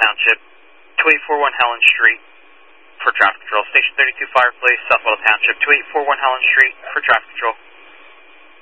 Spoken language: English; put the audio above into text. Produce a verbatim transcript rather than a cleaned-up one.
Township, two eight four one Helen Street for traffic control. Station thirty-two Fireplace, South Wattle Township, two eight four one Helen Street for traffic control.